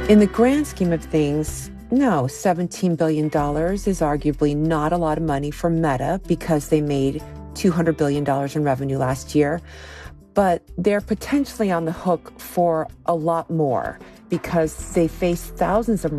In the grand scheme of things, no, $17 billion is arguably not a lot of money for Meta because they made $200 billion in revenue last year. But they're potentially on the hook for a lot more because they face thousands of